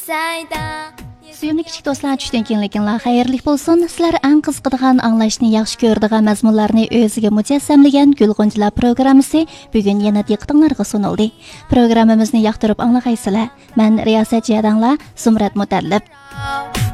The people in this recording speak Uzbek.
Suyumli kichik do'stlar, tushdan keyinlikinglar xayrli bo'lsin. Sizlar eng qiziqadigan, anglashni yaxshi ko'radigan mazmunlarni o'ziga mujassamlagan Gulg'unchilar programmasi bugun yana diqqatingizga sunildi. Programmamizni yoqtirib anglag'aysizlar. Men riyosatchi adanglar Zumrat Mutallib.